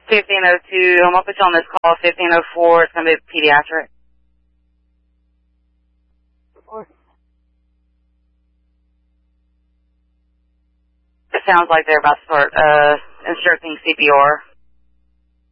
1502, I'm going to put you on this call, 1504, it's going to be pediatric. It sounds like they're about to start instructing CPR.